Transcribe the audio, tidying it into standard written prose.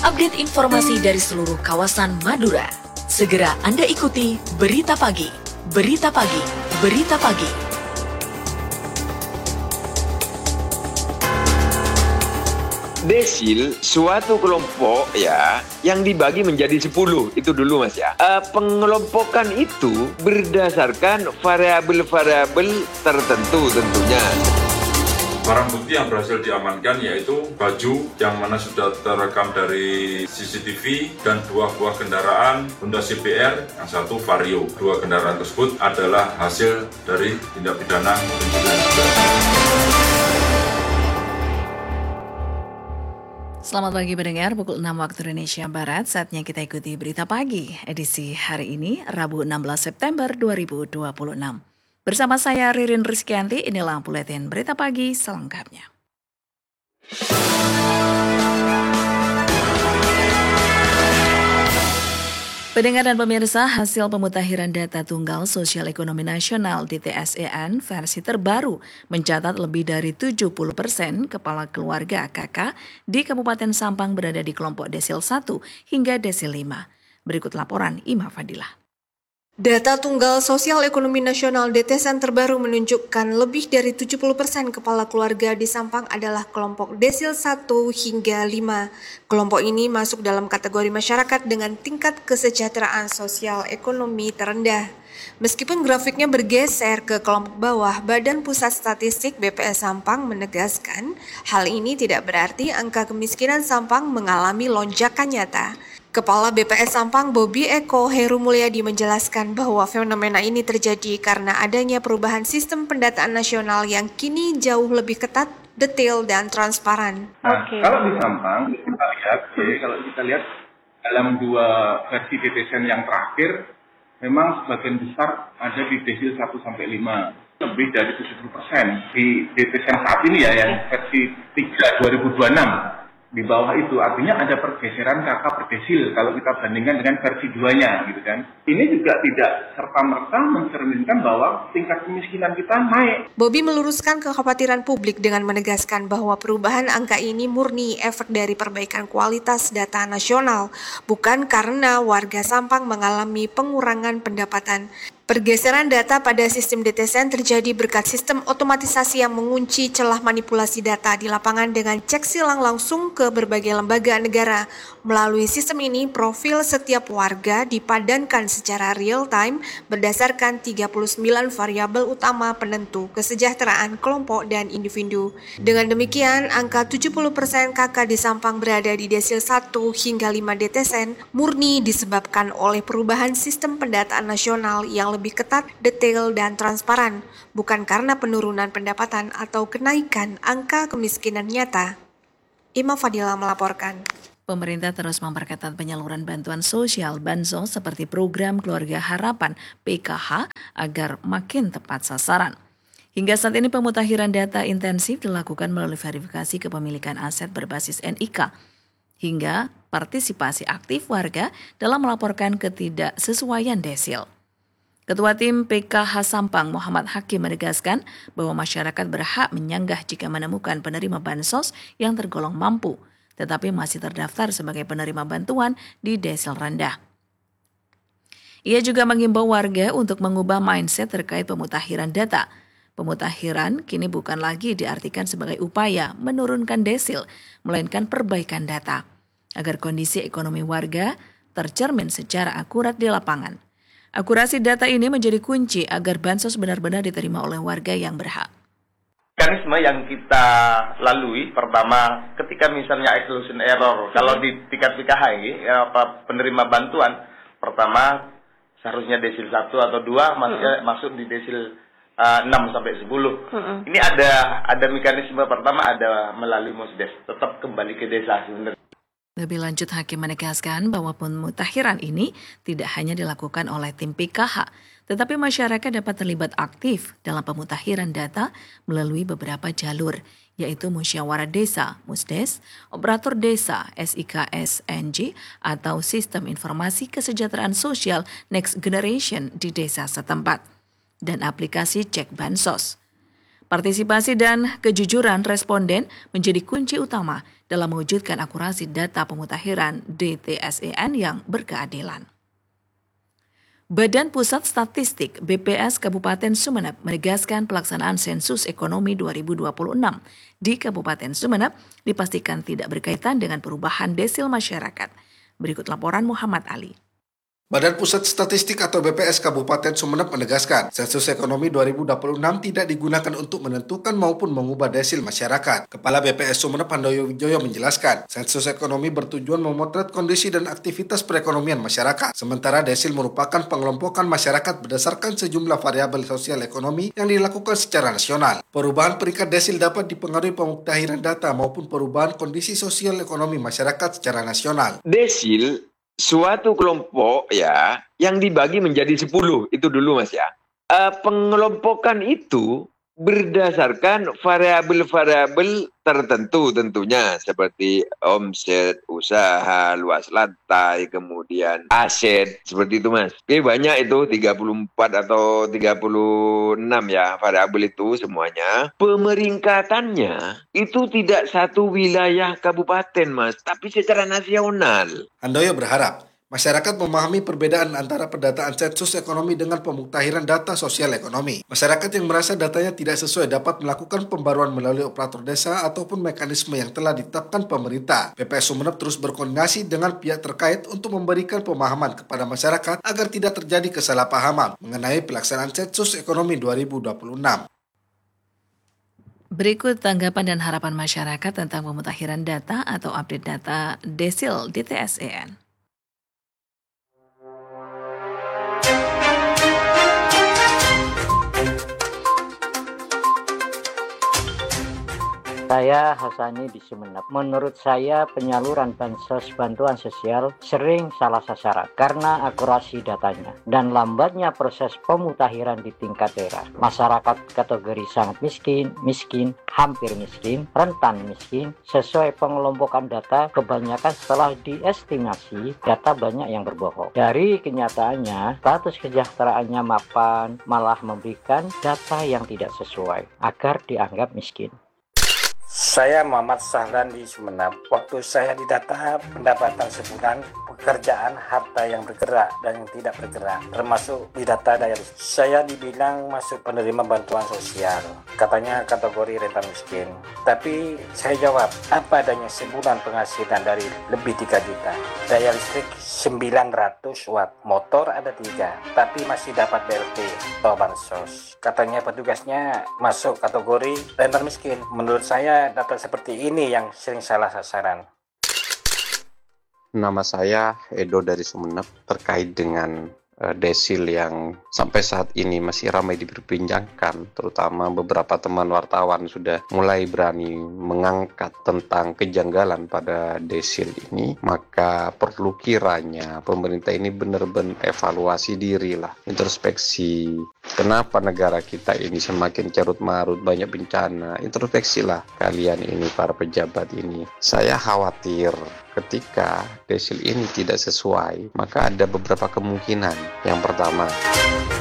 Update informasi dari seluruh kawasan Madura. Segera Anda ikuti Berita Pagi. Berita Pagi. Berita Pagi. Desil suatu kelompok ya yang dibagi menjadi 10 itu dulu Mas ya. Pengelompokan itu berdasarkan variabel-variabel tertentu tentunya. Barang bukti yang berhasil diamankan yaitu baju yang mana sudah terekam dari CCTV dan 2 buah kendaraan Honda CBR, yang satu Vario. 2 kendaraan tersebut adalah hasil dari tindak pidana pencurian. Selamat pagi pendengar, pukul 6 waktu Indonesia Barat, saatnya kita ikuti Berita Pagi, edisi hari ini, Rabu 16 September 2026. Bersama saya Ririn Rizkyanti, inilah buletin Berita Pagi selengkapnya. Pendengar dan pemirsa, hasil pemutakhiran data Tunggal Sosial Ekonomi Nasional DTSEN versi terbaru mencatat lebih dari 70% kepala keluarga KK di Kabupaten Sampang berada di kelompok desil 1 hingga desil 5. Berikut laporan Ima Fadilah. Data Tunggal Sosial Ekonomi Nasional DTSEN terbaru menunjukkan lebih dari 70% kepala keluarga di Sampang adalah kelompok desil 1 hingga 5. Kelompok ini masuk dalam kategori masyarakat dengan tingkat kesejahteraan sosial ekonomi terendah. Meskipun grafiknya bergeser ke kelompok bawah, Badan Pusat Statistik BPS Sampang menegaskan hal ini tidak berarti angka kemiskinan Sampang mengalami lonjakan nyata. Kepala BPS Sampang Bobi Eko Heru Mulyadi menjelaskan bahwa fenomena ini terjadi karena adanya perubahan sistem pendataan nasional yang kini jauh lebih ketat, detail, dan transparan. Kalau di Sampang kalau kita lihat dalam 2 versi DTSEN yang terakhir, memang sebagian besar ada di desil 1-5, lebih dari 70% di DTSEN saat ini ya, yang versi 3 2026. Di bawah itu artinya ada pergeseran KK per desil kalau kita bandingkan dengan versi 2-nya gitu kan. Ini juga tidak serta-merta mencerminkan bahwa tingkat kemiskinan kita naik. Bobi meluruskan kekhawatiran publik dengan menegaskan bahwa perubahan angka ini murni efek dari perbaikan kualitas data nasional, bukan karena warga Sampang mengalami pengurangan pendapatan. Pergeseran data pada sistem DTSEN terjadi berkat sistem otomatisasi yang mengunci celah manipulasi data di lapangan dengan cek silang langsung ke berbagai lembaga negara. Melalui sistem ini, profil setiap warga dipadankan secara real-time berdasarkan 39 variabel utama penentu kesejahteraan kelompok dan individu. Dengan demikian, angka 70% KK di Sampang berada di desil 1 hingga 5 DTSEN murni disebabkan oleh perubahan sistem pendataan nasional yang lebih ketat, detail, dan transparan, bukan karena penurunan pendapatan atau kenaikan angka kemiskinan nyata. Ima Fadilah melaporkan. Pemerintah terus memperketat penyaluran bantuan sosial Bansos seperti program Keluarga Harapan PKH agar makin tepat sasaran. Hingga saat ini pemutakhiran data intensif dilakukan melalui verifikasi kepemilikan aset berbasis NIK hingga partisipasi aktif warga dalam melaporkan ketidaksesuaian desil. Ketua Tim PKH Sampang Muhammad Hakim menegaskan bahwa masyarakat berhak menyanggah jika menemukan penerima bansos yang tergolong mampu, tetapi masih terdaftar sebagai penerima bantuan di desil rendah. Ia juga mengimbau warga untuk mengubah mindset terkait pemutakhiran data. Pemutakhiran kini bukan lagi diartikan sebagai upaya menurunkan desil, melainkan perbaikan data, agar kondisi ekonomi warga tercermin secara akurat di lapangan. Akurasi data ini menjadi kunci agar bansos benar-benar diterima oleh warga yang berhak. Mekanisme yang kita lalui, pertama ketika misalnya exclusion error, kalau di tingkat PKH ini, penerima bantuan, pertama seharusnya desil 1 atau 2 masuk di desil 6-10. Ini ada mekanisme, pertama ada melalui Musdes, tetap kembali ke desa sebenarnya. Lebih lanjut, Hakim menegaskan bahwa pemutakhiran ini tidak hanya dilakukan oleh tim PKH, tetapi masyarakat dapat terlibat aktif dalam pemutakhiran data melalui beberapa jalur, yaitu musyawarah desa, Musdes, operator desa, SIKSNJ, atau Sistem Informasi Kesejahteraan Sosial Next Generation di desa setempat, dan aplikasi Cek Bansos. Partisipasi dan kejujuran responden menjadi kunci utama dalam mewujudkan akurasi data pemutakhiran DTSEN yang berkeadilan. Badan Pusat Statistik BPS Kabupaten Sumeneb menegaskan pelaksanaan sensus ekonomi 2026 di Kabupaten Sumeneb dipastikan tidak berkaitan dengan perubahan desil masyarakat. Berikut laporan Muhammad Ali. Badan Pusat Statistik atau BPS Kabupaten Sumeneb menegaskan, sensus ekonomi 2026 tidak digunakan untuk menentukan maupun mengubah desil masyarakat. Kepala BPS Sumeneb Handoyo Wijoyo menjelaskan, sensus ekonomi bertujuan memotret kondisi dan aktivitas perekonomian masyarakat. Sementara desil merupakan pengelompokan masyarakat berdasarkan sejumlah variabel sosial ekonomi yang dilakukan secara nasional. Perubahan peringkat desil dapat dipengaruhi pemuktahiran data maupun perubahan kondisi sosial ekonomi masyarakat secara nasional. Desil suatu kelompok ya yang dibagi menjadi 10 itu dulu Mas ya. Pengelompokan itu berdasarkan variabel-variabel tertentu tentunya seperti omset, usaha, luas lantai, kemudian aset, seperti itu Mas. Oke, banyak itu 34 atau 36 ya variabel itu semuanya. Pemeringkatannya itu tidak satu wilayah kabupaten Mas, tapi secara nasional. Handoyo berharap masyarakat memahami perbedaan antara pendataan sensus ekonomi dengan pemuktahiran data sosial ekonomi. Masyarakat yang merasa datanya tidak sesuai dapat melakukan pembaruan melalui operator desa ataupun mekanisme yang telah ditetapkan pemerintah. BPS Sumeneb terus berkoordinasi dengan pihak terkait untuk memberikan pemahaman kepada masyarakat agar tidak terjadi kesalahpahaman mengenai pelaksanaan sensus ekonomi 2026. Berikut tanggapan dan harapan masyarakat tentang pemutakhiran data atau update data desil DTSEN. Saya Hasani di Sumeneb. Menurut saya penyaluran bansos bantuan sosial sering salah sasaran karena akurasi datanya dan lambatnya proses pemutakhiran di tingkat daerah. Masyarakat kategori sangat miskin, miskin, hampir miskin, rentan miskin, sesuai pengelompokan data kebanyakan setelah diestimasi data banyak yang berbohong. Dari kenyataannya, status kesejahteraannya mapan malah memberikan data yang tidak sesuai agar dianggap miskin. Saya Muhammad Sahlan di Sumeneb. Waktu saya didata pendapatan sebulan, pekerjaan, harta yang bergerak dan yang tidak bergerak, termasuk di data daerah. Saya dibilang masuk penerima bantuan sosial, katanya kategori rentan miskin. Tapi saya jawab, apa adanya sebulan penghasilan dari lebih 3 juta. Daya listrik 900 watt, motor ada 3, tapi masih dapat BLT atau bansos. Katanya petugasnya masuk kategori rentan miskin. Menurut saya data seperti ini yang sering salah sasaran. Nama saya Edo dari Sumeneb. Terkait dengan desil yang sampai saat ini masih ramai diperbincangkan, terutama beberapa teman wartawan sudah mulai berani mengangkat tentang kejanggalan pada desil ini, maka perlu kiranya pemerintah ini benar-benar evaluasi diri lah, introspeksi. Kenapa negara kita ini semakin carut marut, banyak bencana? Introspeksilah kalian ini, para pejabat ini. Saya khawatir ketika desil ini tidak sesuai, maka ada beberapa kemungkinan. Yang pertama,